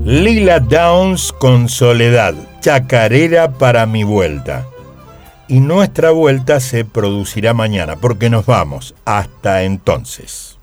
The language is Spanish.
Lila Downs con Soledad, chacarera para mi vuelta. Y nuestra vuelta se producirá mañana, porque nos vamos. Hasta entonces.